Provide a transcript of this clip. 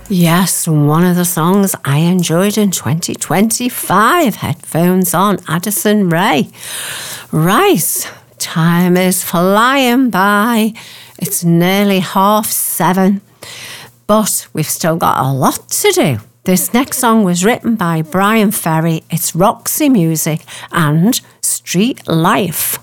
Yes, one of the songs I enjoyed in 2025. Headphones on, Addison Rae. Right, time is flying by. It's nearly 7:30, but we've still got a lot to do. This next song was written by Brian Ferry. It's Roxy Music and Street Life.